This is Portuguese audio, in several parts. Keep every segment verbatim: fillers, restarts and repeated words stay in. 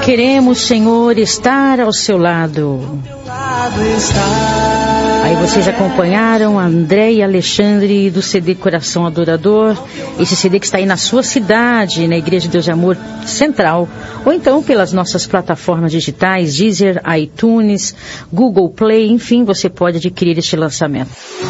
Queremos, Senhor, estar ao seu lado. Aí vocês acompanharam André e Alexandre do C D Coração Adorador, esse C D que está aí na sua cidade, na Igreja de Deus e Amor Central, ou então pelas nossas plataformas digitais, Deezer, iTunes, Google Play, enfim, você pode adquirir este lançamento.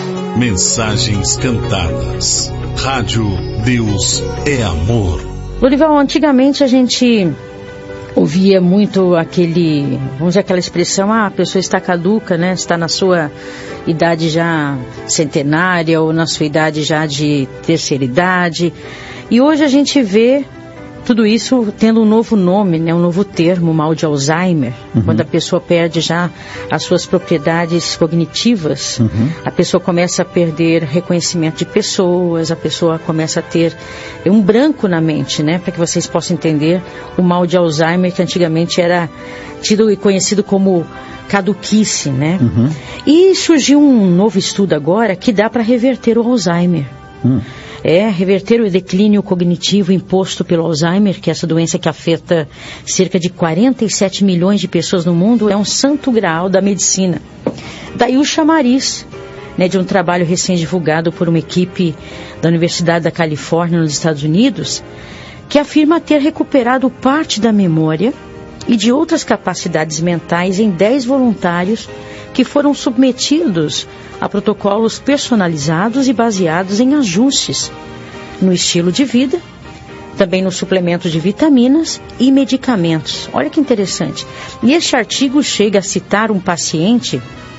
Mensagens cantadas. Rádio Deus é Amor. Lorival, antigamente a gente ouvia muito aquele, vamos dizer, aquela expressão, ah, a pessoa está caduca, né? Está na sua idade já centenária ou na sua idade já de terceira idade. E hoje a gente vê tudo isso tendo um novo nome, né? Um novo termo, mal de Alzheimer. Uhum. Quando a pessoa perde já as suas propriedades cognitivas, uhum. a pessoa começa a perder reconhecimento de pessoas, a pessoa começa a ter um branco na mente, né? Para que vocês possam entender o mal de Alzheimer, que antigamente era tido e conhecido como caduquice, né? Uhum. E surgiu um novo estudo agora que dá para reverter o Alzheimer. Uhum. É, reverter o declínio cognitivo imposto pelo Alzheimer, que é essa doença que afeta cerca de quarenta e sete milhões de pessoas no mundo, é um santo graal da medicina. Daí o chamariz, né, de um trabalho recém-divulgado por uma equipe da Universidade da Califórnia, nos Estados Unidos, que afirma ter recuperado parte da memória e de outras capacidades mentais em dez voluntários que foram submetidos a protocolos personalizados e baseados em ajustes no estilo de vida, também nos suplementos de vitaminas e medicamentos. Olha que interessante. E este artigo chega a citar um paciente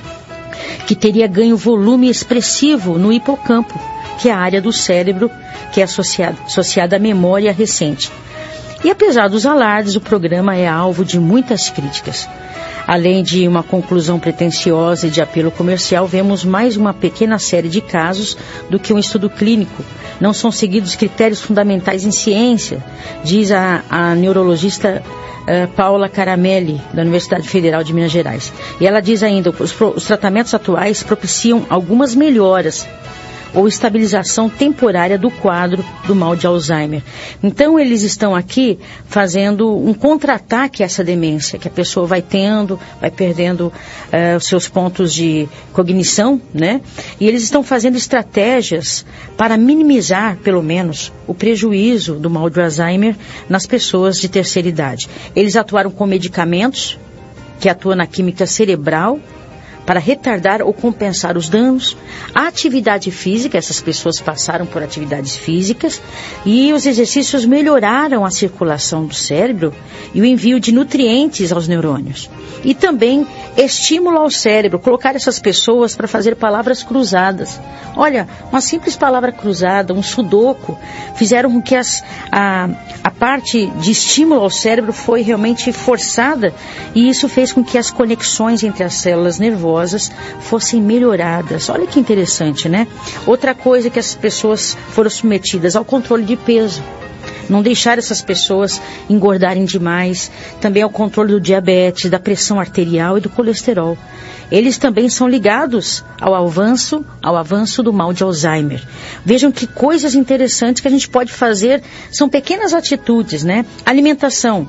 que teria ganho volume expressivo no hipocampo, que é a área do cérebro que é associada, associada à memória recente. E apesar dos alardes, o programa é alvo de muitas críticas. Além de uma conclusão pretensiosa e de apelo comercial, vemos mais uma pequena série de casos do que um estudo clínico. Não são seguidos critérios fundamentais em ciência, diz a, a neurologista uh, Paula Caramelli, da Universidade Federal de Minas Gerais. E ela diz ainda que os, os tratamentos atuais propiciam algumas melhoras ou estabilização temporária do quadro do mal de Alzheimer. Então, eles estão aqui fazendo um contra-ataque a essa demência, que a pessoa vai tendo, vai perdendo uh, os seus pontos de cognição, né? E eles estão fazendo estratégias para minimizar, pelo menos, o prejuízo do mal de Alzheimer nas pessoas de terceira idade. Eles atuaram com medicamentos que atuam na química cerebral, para retardar ou compensar os danos, a atividade física, essas pessoas passaram por atividades físicas, e os exercícios melhoraram a circulação do cérebro e o envio de nutrientes aos neurônios. E também estímulo ao cérebro, colocar essas pessoas para fazer palavras cruzadas. Olha, uma simples palavra cruzada, um sudoku, fizeram com que as, a, a parte de estímulo ao cérebro foi realmente forçada, e isso fez com que as conexões entre as células nervosas fossem melhoradas. Olha que interessante, né? Outra coisa que as pessoas foram submetidas ao controle de peso. Não deixar essas pessoas engordarem demais. Também ao controle do diabetes, da pressão arterial e do colesterol. Eles também são ligados ao avanço, ao avanço do mal de Alzheimer. Vejam que coisas interessantes que a gente pode fazer. São pequenas atitudes, né? Alimentação.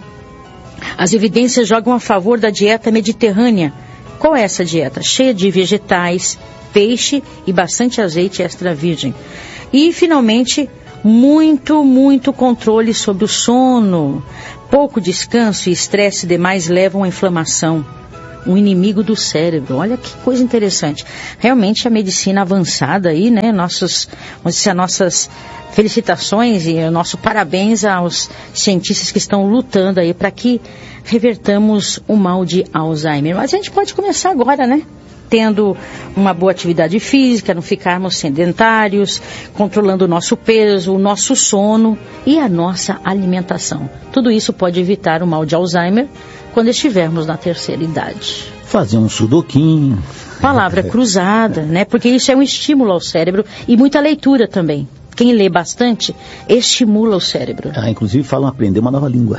As evidências jogam a favor da dieta mediterrânea. Qual é essa dieta? Cheia de vegetais, peixe e bastante azeite extra virgem. E, finalmente, muito, muito controle sobre o sono. Pouco descanso e estresse demais levam à inflamação. Um inimigo do cérebro. Olha que coisa interessante. Realmente a medicina avançada aí, né? Nossos, vamos dizer, nossas felicitações e o nosso parabéns aos cientistas que estão lutando aí para que revertamos o mal de Alzheimer. Mas a gente pode começar agora, né? Tendo uma boa atividade física, não ficarmos sedentários, controlando o nosso peso, o nosso sono e a nossa alimentação. Tudo isso pode evitar o mal de Alzheimer quando estivermos na terceira idade. Fazer um sudoquinho. Palavra cruzada, né? Porque isso é um estímulo ao cérebro e muita leitura também. Quem lê bastante estimula o cérebro. Ah, inclusive falam aprender uma nova língua.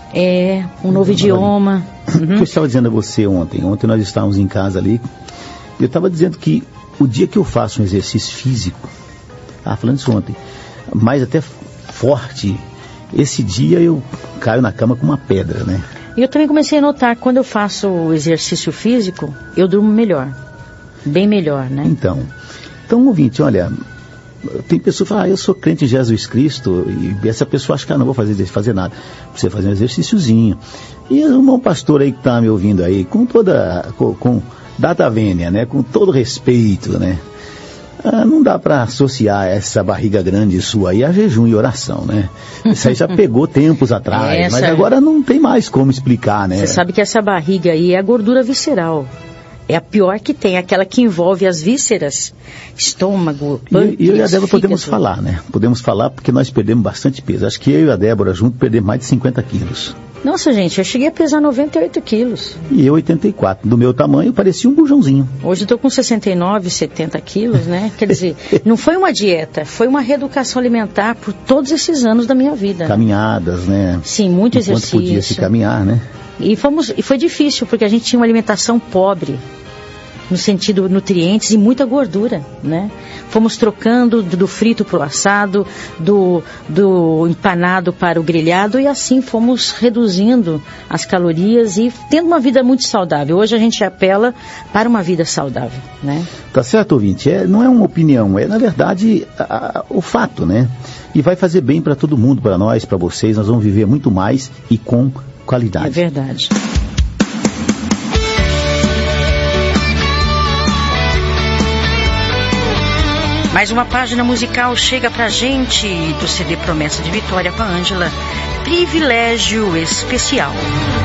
É, um novo idioma. Uhum. Eu estava dizendo a você ontem, ontem nós estávamos em casa ali, eu estava dizendo que o dia que eu faço um exercício físico, ah, falando isso ontem, mais até forte, esse dia eu caio na cama com uma pedra, né? E eu também comecei a notar que quando eu faço o exercício físico, eu durmo melhor. Bem melhor, né? Então, então ouvinte, olha, tem pessoa que fala, ah, eu sou crente em Jesus Cristo, e essa pessoa acha que ah, não vou fazer, fazer nada. Precisa fazer um exercíciozinho. E o irmão pastor aí que está me ouvindo aí, com toda, com, com data vênia, né? Com todo respeito, né? Ah, não dá para associar essa barriga grande sua aí a jejum e oração, né? Isso aí já pegou tempos atrás, essa... mas agora não tem mais como explicar, né? Você sabe que essa barriga aí é a gordura visceral. É a pior que tem, aquela que envolve as vísceras, estômago, pâncreas, E eu e a Débora podemos fígado. falar, né? Podemos falar porque nós perdemos bastante peso. Acho que eu e a Débora juntos perdemos mais de cinquenta quilos. Nossa, gente, eu cheguei a pesar noventa e oito quilos. E eu oitenta e quatro. Do meu tamanho, parecia um bujãozinho. Hoje eu estou com sessenta e nove, setenta quilos, né? Quer dizer, não foi uma dieta, foi uma reeducação alimentar por todos esses anos da minha vida. Caminhadas, né? Sim, muito Enquanto exercício. podia se caminhar, né? E, fomos, e foi difícil, porque a gente tinha uma alimentação pobre, no sentido nutrientes e muita gordura, né? Fomos trocando do, do frito para o assado, do, do empanado para o grelhado, e assim fomos reduzindo as calorias e tendo uma vida muito saudável. Hoje a gente apela para uma vida saudável, né? Tá certo, ouvinte? É, não é uma opinião, é na verdade a, a, o fato, né? E vai fazer bem para todo mundo, para nós, para vocês. Nós vamos viver muito mais e com qualidade. É verdade. Mais uma página musical chega pra gente do C D Promessa de Vitória com a Ângela. Privilégio Especial.